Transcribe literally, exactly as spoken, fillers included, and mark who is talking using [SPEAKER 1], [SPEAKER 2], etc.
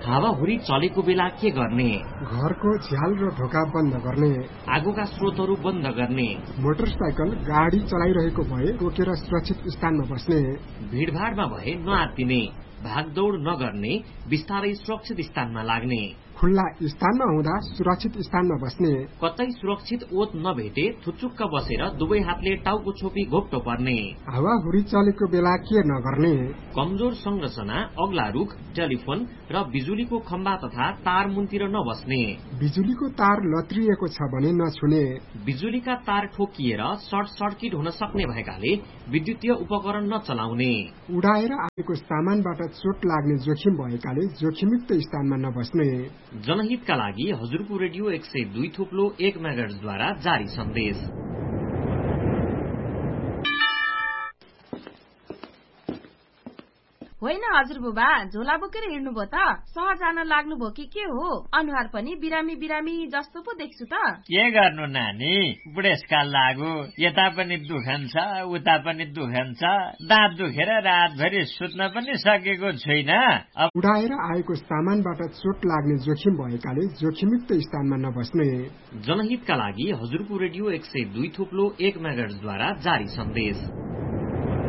[SPEAKER 1] हावाहुरी चलेको बेला के गर्ने?
[SPEAKER 2] घरको झ्याल र ढोका बन्द गर्ने,
[SPEAKER 1] आगोका स्रोतहरू बन्द गर्ने,
[SPEAKER 2] मोटरसाइकल गाडी चलाइरहेको भए रोकेर सुरक्षित स्थानमा बस्ने,
[SPEAKER 1] भीड़भाड़मा भए नआत्तिने, भागदौड़ नगर्ने, बिस्तारै सुरक्षित स्थानमा लाग्ने,
[SPEAKER 2] खुल्ला स्थानमा हुँदा सुरक्षित स्थानमा बस्ने,
[SPEAKER 1] कतै सुरक्षित ओत नभेटे थुचुक्क बसेर दुवै हातले टाउको छोपी घोप्टो पर्ने,
[SPEAKER 2] हावाहुरी चलेको बेला के नगर्ने,
[SPEAKER 1] कमजोर संरचना, अग्ला रुख, टेलिफोन र बिजुलीको खम्बा तथा तार मुनतिर नबस्ने,
[SPEAKER 2] बिजुलीको तार लत्रिएको छ भने नछुने,
[SPEAKER 1] बिजुलीका तार ठोकिएर सर्ट सर्किट हुन सक्ने भएकाले विद्युतीय उपकरण नचलाउने,
[SPEAKER 2] उडाएर आएको सामानबाट चोट लाग्ने जोखिम भएकाले जोखिमयुक्त स्थानमा नबस्ने।
[SPEAKER 1] जनहितका लागि हजुरको रेडियो एक सय दुई थुप्लो एक मेगाहर्जद्वारा जारी सन्देश।
[SPEAKER 3] होइन हजुर बुबा, झोला बोकेर हिँड्नुभयो त? सहर जान लाग्नुभयो कि के हो? अनुहार पनि बिरामी बिरामी जस्तो पो देख्छु त।
[SPEAKER 4] के गर्नु नानी, बुढेसकाल लागु, यता पनि दुखन्छ उता पनि दुखन्छ, दाँत दुखेर रातभरि सुत्न पनि सकेको छुइन।
[SPEAKER 2] उडाएर आएको सामानबाट चोट लाग्ने जोखिम भएकाले जोखिमयुक्त स्थानमा नबस्ने।
[SPEAKER 1] जनहितका लागि हजुरको रेडियो एक सय दुई थुप्लो एक मेगाहर्जद्वारा जारी सन्देश।